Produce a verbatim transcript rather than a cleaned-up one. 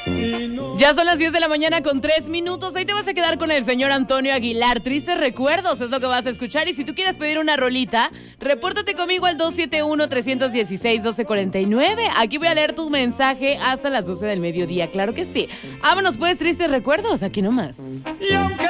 Ya son las diez de la mañana con tres minutos. Ahí te vas a quedar con el señor Antonio Aguilar. Tristes recuerdos es lo que vas a escuchar. Y si tú quieres pedir una rolita, repórtate conmigo al dos siete uno, tres uno seis, uno dos cuatro nueve. Aquí voy a leer tu mensaje hasta las doce del mediodía. Claro que sí. Vámonos pues, tristes recuerdos. Aquí nomás.